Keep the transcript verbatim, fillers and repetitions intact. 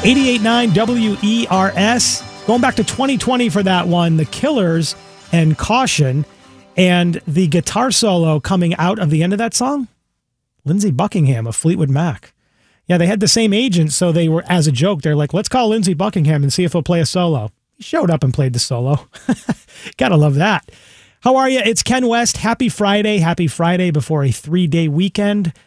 eighty-eight point nine W E R S. Going back to twenty twenty for that one, The Killers and Caution. And the guitar solo coming out of the end of that song, Lindsey Buckingham of Fleetwood Mac. Yeah, they had the same agent, so they were, as a joke, they're like, let's call Lindsey Buckingham and see if he'll play a solo. He showed up and played the solo. Gotta love that. How are you? It's Ken West. Happy Friday. Happy Friday before a three-day weekend.